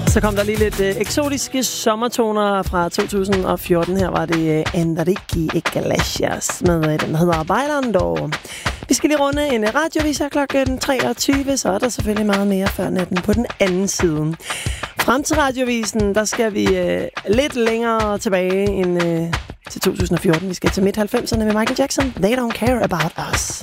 Så kom der lige lidt eksotiske sommertoner fra 2014. Her var det Enrique Iglesias med den, der hedder Bailando. Vi skal lige runde en radiovis her klokken 23, så er der selvfølgelig meget mere før natten på den anden side. Frem til radiovisen, der skal vi lidt længere tilbage end til 2014. Vi skal til midt-90'erne med Michael Jackson. They don't care about us.